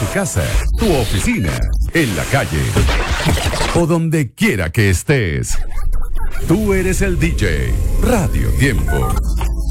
tu casa, tu oficina, en la calle o donde quiera que estés. Tú eres el DJ. Radio Tiempo.